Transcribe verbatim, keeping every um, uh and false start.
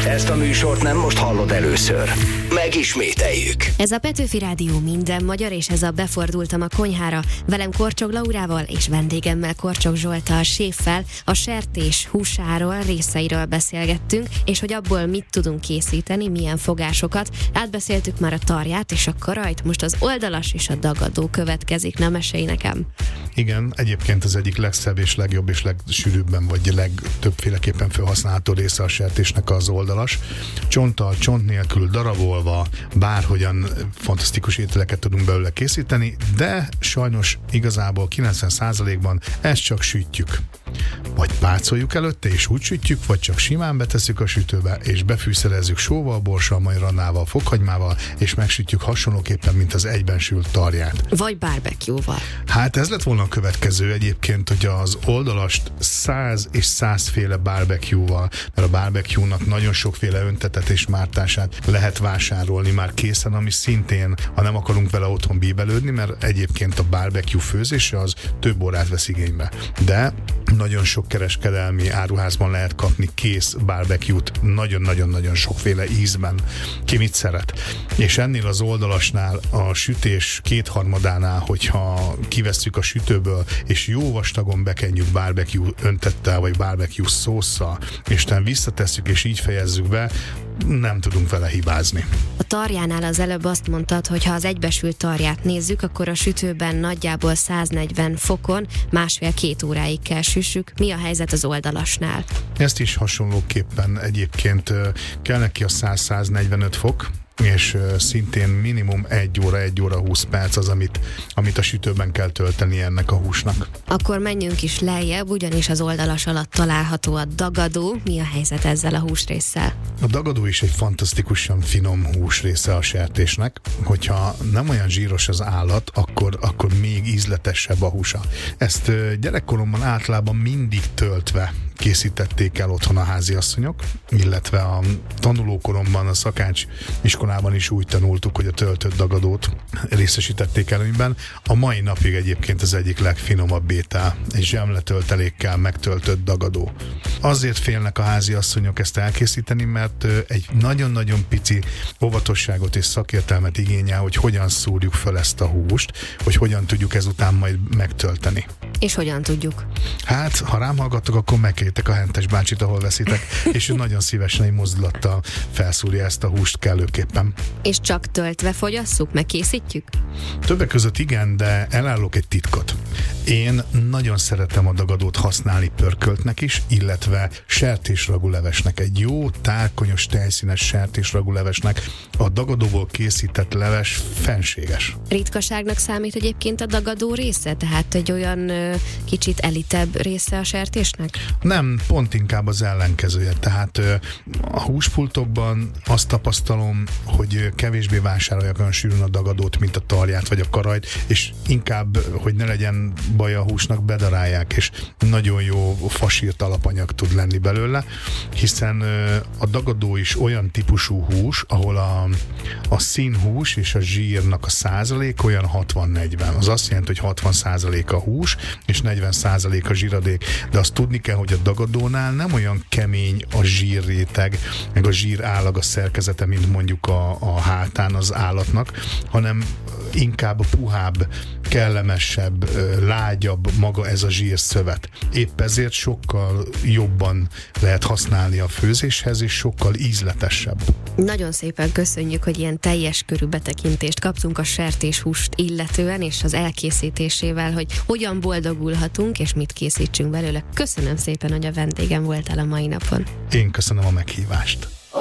Ezt a műsort nem most hallod először. Megismételjük. Ez a Petőfi Rádió minden magyar, és ez a Befordultam a konyhára. Velem Korcsog Laurával és vendégemmel Korcsog Zsolttal, séffel a sertés húsáról, részeiről beszélgettünk, és hogy abból mit tudunk készíteni, milyen fogásokat. Átbeszéltük már a tarját és a karajt, most az oldalas és a dagadó következik. Na, mesélj nekem. Igen, egyébként az egyik legszebb és legjobb és legsűrűbben, vagy legtöbbféleképpen felhasználható része a sertésnek az oldalas. Csonttal, csont nélkül, darabolva, bárhogyan fantasztikus ételeket tudunk belőle készíteni, de sajnos igazából kilencven százalékban ezt csak sütjük. Vagy pácoljuk előtte, és úgy sütjük, vagy csak simán betesszük a sütőbe, és befűszerezzük sóval, borssal, majorannával, fokhagymával, és megsütjük hasonlóképpen, mint az egyben sült tarját. Vagy barbecue-val. Hát ez lett volna a következő egyébként, hogy az oldalast száz és százféle barbecue-val, mert a barbecue-nak nagyon sokféle öntetet és mártását lehet vásárolni már készen, ami szintén, ha nem akarunk vele otthon bíbelődni, mert egyébként a barbecue főzése az több órát vesz igénybe. De nagyon sok kereskedelmi áruházban lehet kapni kész barbecue-t, nagyon-nagyon-nagyon sokféle ízben. Ki mit szeret. És ennél az oldalasnál, a sütés kétharmadánál, hogyha kivesszük a sütőből, és jó vastagon bekenjük barbecue öntettel, vagy barbecue szósszal, és utána visszatesszük, és így fejezzük be, nem tudunk vele hibázni. A tarjánál az előbb azt mondtad, hogy ha az egybesült tarját nézzük, akkor a sütőben nagyjából száznegyven fokon másfél-két óráig kell süssük. Mi a helyzet az oldalasnál? Ezt is hasonlóképpen egyébként kell neki a száz-száznegyvenöt fok, és uh, szintén minimum egy óra, egy óra húsz perc az, amit, amit a sütőben kell tölteni ennek a húsnak. Akkor menjünk is lejjebb, ugyanis az oldalas alatt található a dagadó. Mi a helyzet ezzel a húsrésszel? A dagadó is egy fantasztikusan finom húsrésze a sertésnek. Hogyha nem olyan zsíros az állat, akkor, akkor még ízletesebb a húsa. Ezt uh, gyerekkoromban általában mindig töltve készítették el otthon a háziasszonyok, illetve a tanulókoromban a szakács iskolában is úgy tanultuk, hogy a töltött dagadót részesítették előnyben. A mai napig egyébként az egyik legfinomabb étel, egy zsemletöltelékkel megtöltött dagadó. Azért félnek a háziasszonyok ezt elkészíteni, mert egy nagyon-nagyon pici óvatosságot és szakértelmet igényel, hogy hogyan szúrjuk föl ezt a húst, hogy hogyan tudjuk ezután majd megtölteni. És hogyan tudjuk? Hát, ha rám hallgattok, akkor megkérjétek a Hentes bácsit, ahol veszitek, és ő nagyon szívesen egy mozdulattal felszúrja ezt a húst kellőképpen. És csak töltve fogyasszuk, megkészítjük? Többek között igen, de elárulok egy titkot. Én nagyon szeretem a dagadót használni pörköltnek is, illetve sertésragulevesnek. Egy jó, tálkonyos, tejszínes sertésragulevesnek a dagadóból készített leves fenséges. Ritkaságnak számít egyébként a dagadó része? Tehát egy olyan ö, kicsit elitebb része a sertésnek? Nem, pont inkább az ellenkezője. Tehát ö, a húspultokban azt tapasztalom, hogy kevésbé vásárolják olyan sűrűn a dagadót, mint a tarját vagy a karajt, és inkább, hogy ne legyen baj a húsnak, bedarálják, és nagyon jó fasírt alapanyag tud lenni belőle, hiszen ö, a dagadó is olyan típusú hús, ahol a, a színhús és a zsírnak a százalék olyan hatvan-negyven. Az azt jelenti, hogy hatvan százalék a hús, és negyven százalék a zsíradék. De azt tudni kell, hogy a dagadónál nem olyan kemény a zsírréteg, meg a zsír állag a szerkezete, mint mondjuk a, a hátán az állatnak, hanem inkább a puhább, kellemesebb, lágyabb maga ez a zsírszövet. Épp ezért sokkal jobban lehet használni a főzéshez, és sokkal ízletesebb. Nagyon szépen köszönjük, hogy ilyen teljes körű betekintést kaptunk a sertéshúst illetően, és az elkészítésével, hogy hogyan boldogulhatunk, és mit készítsünk belőle. Köszönöm szépen, hogy a vendégem voltál a mai napon. Én köszönöm a meghívást.